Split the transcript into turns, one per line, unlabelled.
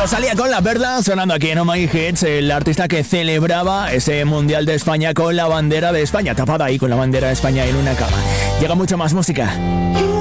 Rosalía con La Perla, sonando aquí en Oh My Hits, el artista que celebraba ese Mundial de España con la bandera de España, tapada ahí con la bandera de España en una cama. Llega mucha más música.